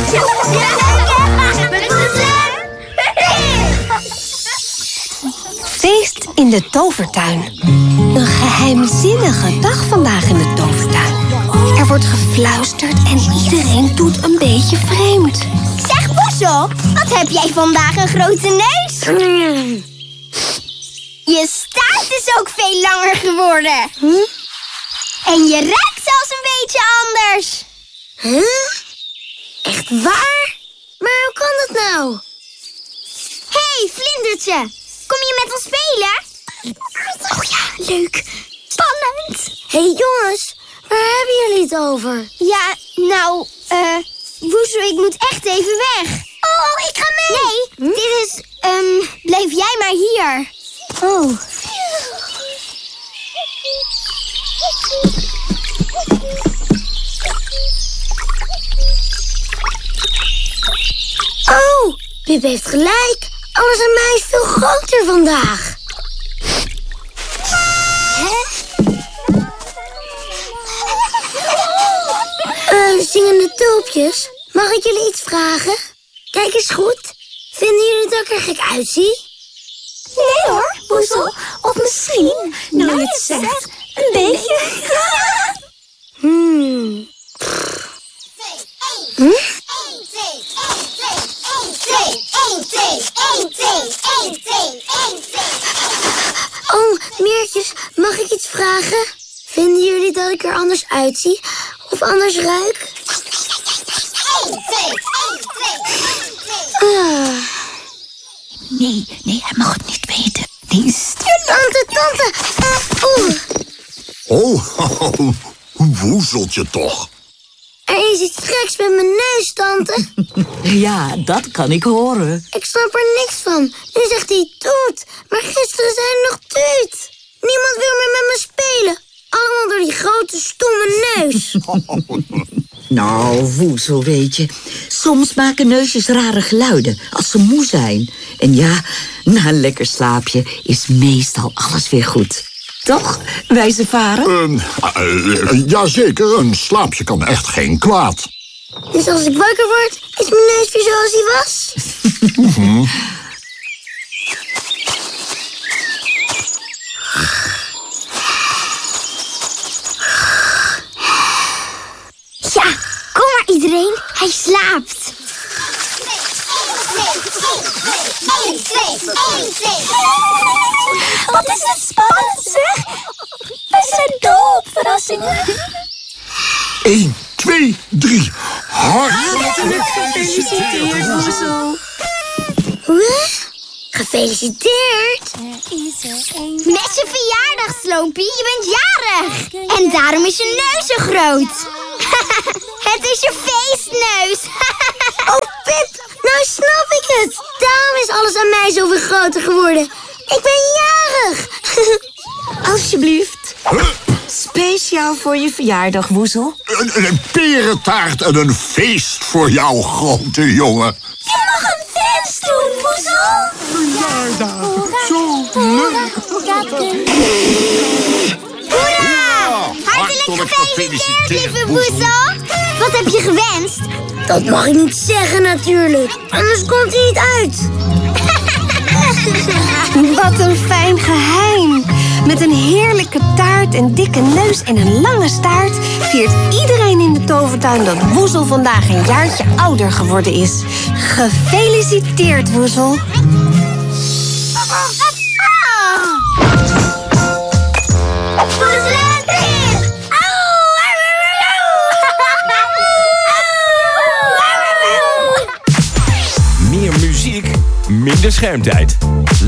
Feest in de tovertuin. Een geheimzinnige dag vandaag in de tovertuin. Er wordt gefluisterd en iedereen doet een beetje vreemd. Zeg, Woezel, wat heb jij vandaag een grote neus? Je staart is ook veel langer geworden. En je ruikt zelfs een beetje anders. Echt waar? Maar hoe kan dat nou? Hé, vlindertje. Kom je met ons spelen? Oh ja, leuk. Spannend. Hé jongens, waar hebben jullie het over? Ja, nou, Woezel, ik moet echt even weg. Oh, ik ga mee. Nee, dit is, blijf jij maar hier. Oh. Oh, Pip heeft gelijk. Alles aan mij is veel groter vandaag. Zingende tulpjes, mag ik jullie iets vragen? Kijk eens goed. Vinden jullie dat ik er gek uitzie? Nee hoor, Woezel. Of misschien, nou je het zegt, een beetje. Oh, meertjes, mag ik iets vragen? Vinden jullie dat ik er anders uitzie? Of anders ruik? Nee, hij mag het niet weten. Nee, Tante. Oh, woezeltje toch. Er is iets geks met mijn neus, tante. Ja, dat kan ik horen. Ik snap er niks van. Nu zegt hij toet. Maar gisteren zei hij nog tuut. Niemand wil meer met me spelen. Allemaal door die grote, stomme neus. Nou, Woezel, weet je. Soms maken neusjes rare geluiden als ze moe zijn. En ja, na een lekker slaapje is meestal alles weer goed. Toch, wijze varen? Jazeker, een slaapje kan echt geen kwaad. Dus als ik wakker word, is mijn neus weer zoals hij was? Ja, kom maar iedereen. Hij slaapt. Wat is het spannend, zeg. We zijn dol op verrassingen. 1, 2, 3. Hartelijk gefeliciteerd, Woezel. Gefeliciteerd. Met je verjaardag, Sloompie. Je bent jarig. En daarom is je neus zo groot. Het is je feestneus. Oh, Pip, nou snap ik het. Daarom is alles aan mij zoveel groter geworden. Ik ben jarig. Alsjeblieft. Speciaal voor je verjaardag, Woezel. Een perentaart en een feest voor jou, grote jongen. Je mag een feest doen, Woezel. Verjaardag, zo leuk. Hoera! Hartelijk gefeliciteerd, lieve Woezel. Wat heb je gewenst? Dat mag ik niet zeggen natuurlijk. Anders komt hij niet uit. Wat een fijn geheim. Met een heerlijke taart, een dikke neus en een lange staart viert iedereen in de tovertuin dat Woezel vandaag een jaartje ouder geworden is. Gefeliciteerd, Woezel. Meer muziek, minder schermtijd.